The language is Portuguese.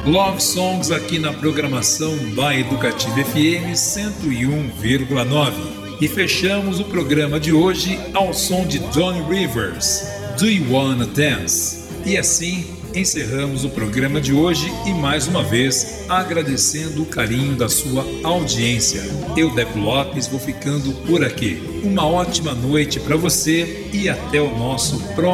Love Songs aqui na programação da Educativa FM 101,9. E fechamos o programa de hoje ao som de Johnny Rivers, Do You Wanna Dance? E assim encerramos o programa de hoje e mais uma vez agradecendo o carinho da sua audiência. Eu, Deco Lopes, vou ficando por aqui. Uma ótima noite para você e até o nosso próximo